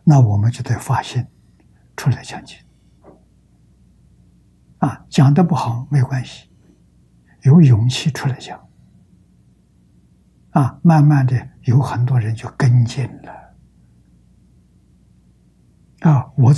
那我们就得发心出来讲经啊，讲得不好没关系，有勇气出来讲啊，慢慢的有很多人就跟进了啊，我